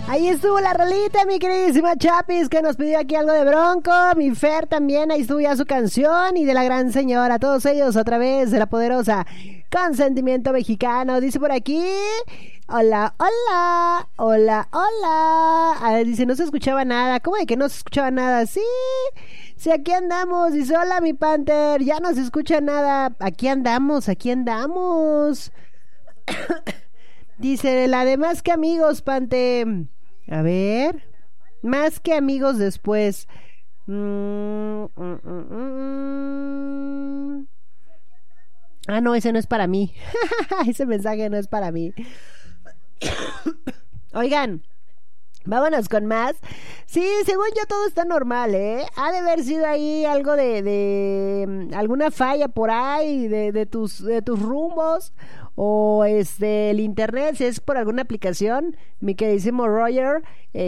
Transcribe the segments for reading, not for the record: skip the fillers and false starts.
Ahí estuvo la rolita, mi queridísima Chapis, que nos pidió aquí algo de Bronco. Mi Fer también, ahí estuvo ya su canción. Y de la gran señora, todos ellos a través de la poderosa Consentimiento Mexicano. Dice por aquí: hola, hola, hola, hola. A ver, dice, no se escuchaba nada. ¿Cómo de que no se escuchaba nada? Sí, sí, aquí andamos. Dice, hola, mi Panther, ya no se escucha nada. Aquí andamos, aquí andamos. Dice, la de más que amigos, Pante. A ver, más que amigos después. Ah, no, ese no es para mí. Ese mensaje no es para mí. Oigan, vámonos con más. Sí, según yo todo está normal, ¿eh? Ha de haber sido ahí algo de alguna falla por ahí de tus rumbos, o el internet, si es por alguna aplicación, mi queridísimo Roger,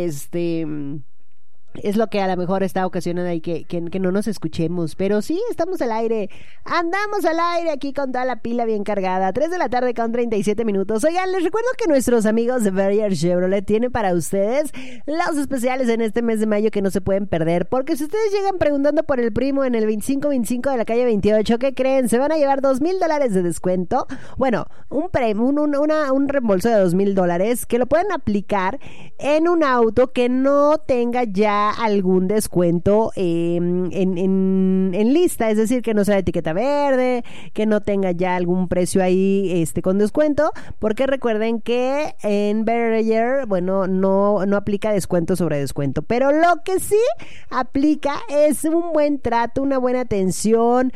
es lo que a lo mejor está ocasionando ahí que no nos escuchemos. Pero sí, estamos al aire. Andamos al aire aquí con toda la pila bien cargada. 3 de la tarde con 37 minutos. Oigan, les recuerdo que nuestros amigos de Barrier Chevrolet tienen para ustedes los especiales en este mes de mayo que no se pueden perder. Porque si ustedes llegan preguntando por el primo en el 2525 de la calle 28, ¿qué creen? Se van a llevar $2,000 de descuento. Bueno, un reembolso de $2,000 que lo pueden aplicar en un auto que no tenga ya algún descuento en lista, es decir, que no sea de etiqueta verde, que no tenga ya algún precio ahí con descuento, porque recuerden que en Barrier, bueno, no aplica descuento sobre descuento, pero lo que sí aplica es un buen trato, una buena atención,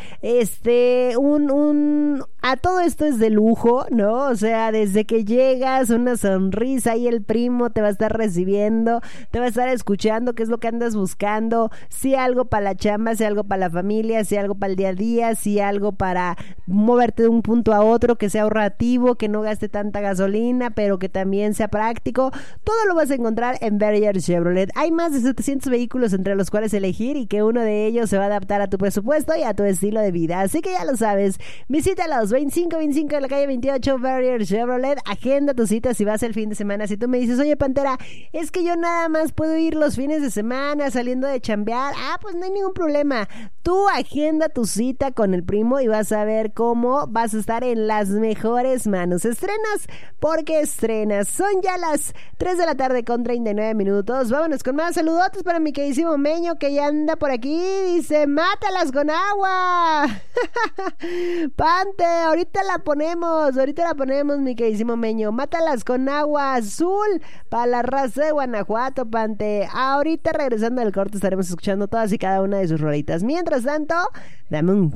a todo esto es de lujo, ¿no? O sea, desde que llegas, una sonrisa y el primo te va a estar recibiendo, te va a estar escuchando qué es lo que andas buscando, si algo para la chamba, si algo para la familia, si algo para el día a día, si algo para moverte de un punto a otro, que sea ahorrativo, que no gaste tanta gasolina, pero que también sea práctico. Todo lo vas a encontrar en Barrier Chevrolet. Hay más de 700 vehículos entre los cuales elegir y que uno de ellos se va a adaptar a tu presupuesto y a tu estilo de vida. Así que ya lo sabes, visítalos, 2525 de la calle 28, Barrier Chevrolet. Agenda tu cita si vas el fin de semana. Si tú me dices, oye, Pantera, es que yo nada más puedo ir los fines de semana saliendo de chambear, pues no hay ningún problema. Tú agenda tu cita con el primo y vas a ver cómo vas a estar en las mejores manos. Estrenas porque estrenas. Son ya las 3 de la tarde con 39 minutos. Vámonos con más saludotes para mi queridísimo Meño, que ya anda por aquí. Dice, mátalas con agua. Pante, ahorita la ponemos, mi queridísimo Meño. Mátalas con agua azul para la raza de Guanajuato, Pante. Ahorita regresando del corte estaremos escuchando todas y cada una de sus rolitas. Mientras tanto, dame un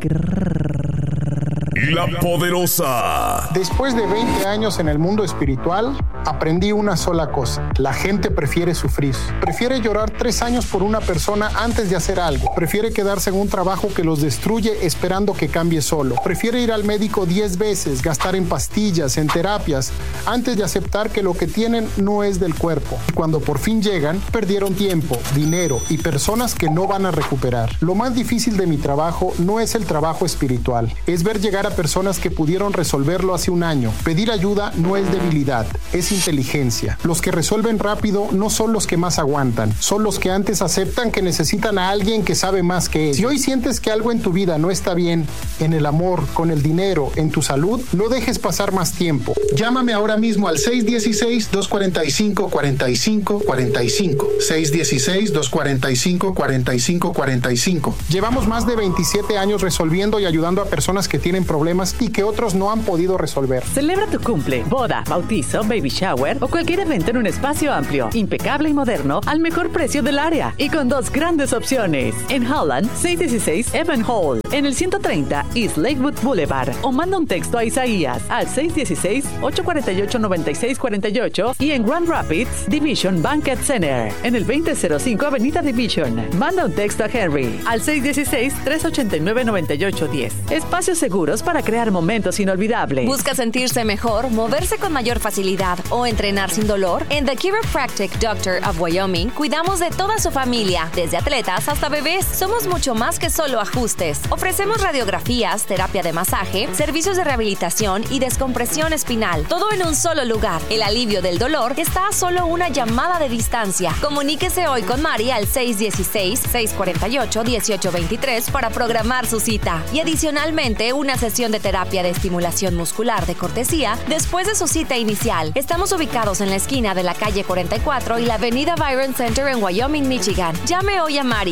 La Poderosa. Después de 20 años en el mundo espiritual, aprendí una sola cosa. La gente prefiere sufrir. Prefiere llorar 3 años por una persona antes de hacer algo. Prefiere quedarse en un trabajo que los destruye esperando que cambie solo. Prefiere ir al médico 10 veces, gastar en pastillas, en terapias, antes de aceptar que lo que tienen no es del cuerpo. Y cuando por fin llegan, perdieron tiempo, dinero y personas que no van a recuperar. Lo más difícil de mi trabajo no es el trabajo espiritual. Es ver llegar a personas que pudieron resolverlo hace un año. Pedir ayuda no es debilidad, es inteligencia. Los que resuelven rápido no son los que más aguantan, son los que antes aceptan que necesitan a alguien que sabe más que ellos. Si hoy sientes que algo en tu vida no está bien, en el amor, con el dinero, en tu salud, no dejes pasar más tiempo. Llámame ahora mismo al 616-245-4545. 616-245-4545. Llevamos más de 27 años resolviendo y ayudando a personas que tienen problemas y que otros no han podido resolver. Celebra tu cumple, boda, bautizo, baby shower o cualquier evento en un espacio amplio, impecable y moderno al mejor precio del área y con 2 grandes opciones. En Holland, 616 Evan Hall, en el 130 East Lakewood Boulevard, o manda un texto a Isaías al 616-848-9648 y en Grand Rapids, Division Banquet Center, en el 2005 Avenida Division. Manda un texto a Henry al 616-389-9810. Espacios seguros para crear momentos inolvidables. ¿Busca sentirse mejor, moverse con mayor facilidad o entrenar sin dolor? En The Chiropractic Doctor of Wyoming cuidamos de toda su familia, desde atletas hasta bebés. Somos mucho más que solo ajustes. Ofrecemos radiografías, terapia de masaje, servicios de rehabilitación y descompresión espinal. Todo en un solo lugar. El alivio del dolor está a solo una llamada de distancia. Comuníquese hoy con Mari al 616-648-1823 para programar su cita. Y adicionalmente, una sesión de terapia de estimulación muscular de cortesía después de su cita inicial. Estamos ubicados en la esquina de la calle 44 y la avenida Byron Center en Wyoming, Michigan. Llame hoy a Mari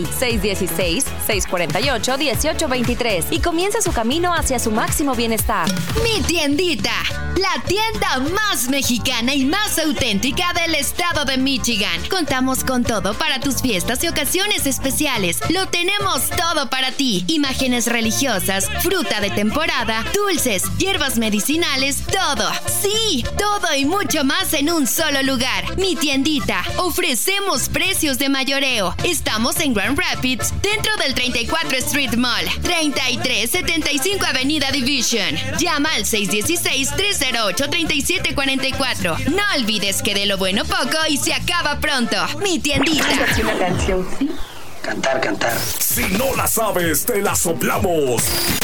616-648-1823 y comience su camino hacia su máximo bienestar. Mi tiendita, la tienda más mexicana y más auténtica del estado de Michigan. Contamos con todo para tus fiestas y ocasiones especiales. Lo tenemos todo para ti. Imágenes religiosas, fruta de temporada, dulces, hierbas medicinales, todo. Sí, todo y mucho más en un solo lugar. Mi tiendita. Ofrecemos precios de mayoreo. Estamos en Grand Rapids, dentro del 34 Street Mall, 3375 Avenida Division. Llama al 616-308-3744. No olvides que de lo bueno poco y se acaba pronto. Mi tiendita. Una canción, sí. Cantar. Si no la sabes, te la soplamos.